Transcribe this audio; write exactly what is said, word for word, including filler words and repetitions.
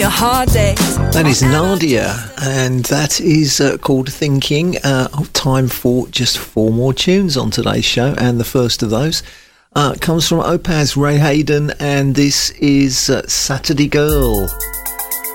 your hard days. That is Nadia, and that is uh, called Thinking. Uh, oh, time for just four more tunes on today's show, and the first of those uh, comes from Opaz Ray Hayden, and this is uh, Saturday Girl.